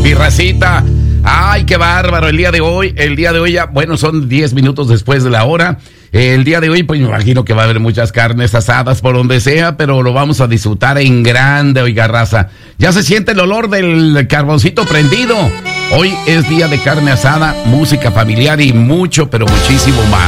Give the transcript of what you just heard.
Mi racita. Ay, qué bárbaro. El día de hoy ya, bueno, son 10 minutos después de la hora. El día de hoy, pues me imagino que va a haber muchas carnes asadas por donde sea, pero lo vamos a disfrutar en grande, oiga, raza. Ya se siente el olor del carboncito prendido. Hoy es día de carne asada, música familiar y mucho, pero muchísimo más.